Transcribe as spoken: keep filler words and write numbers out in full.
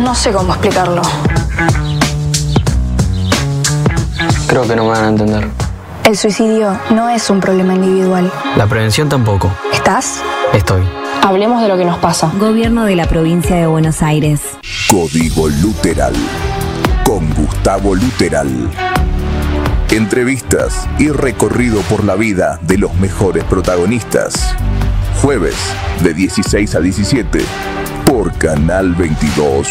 No sé cómo explicarlo. Creo que no me van a entender. El suicidio no es un problema individual. La prevención tampoco. ¿Estás? Estoy. Hablemos de lo que nos pasa. Gobierno de la Provincia de Buenos Aires. Código Luteral. Con Gustavo Luteral. Entrevistas y recorrido por la vida de los mejores protagonistas. Jueves de dieciséis a diecisiete por Canal veintidós